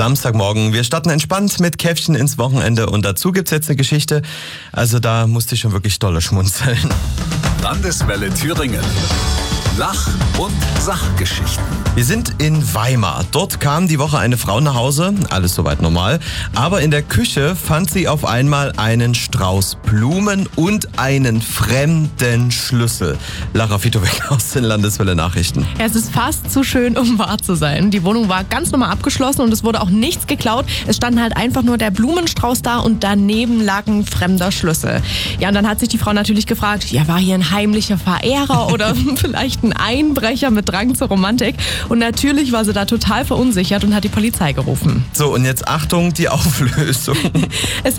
Samstagmorgen. Wir starten entspannt mit Käffchen ins Wochenende und dazu gibt's jetzt eine Geschichte. Also da musste ich schon wirklich dolle schmunzeln. Landeswelle Thüringen. Lach- und Sachgeschichten. Wir sind in Weimar. Dort kam die Woche eine Frau nach Hause, alles soweit normal. Aber in der Küche fand sie auf einmal einen Strauß Blumen und einen fremden Schlüssel. Lara Fitowek aus den Landeswelle Nachrichten. Ja, es ist fast zu schön, um wahr zu sein. Die Wohnung war ganz normal abgeschlossen und es wurde auch nichts geklaut. Es stand halt einfach nur der Blumenstrauß da und daneben lag ein fremder Schlüssel. Ja, und dann hat sich die Frau natürlich gefragt, ja, war hier ein heimlicher Verehrer oder vielleicht ein Einbrecher mit Drang zur Romantik? Und natürlich war sie da total verunsichert und hat die Polizei gerufen. So, und jetzt Achtung, die Auflösung. Es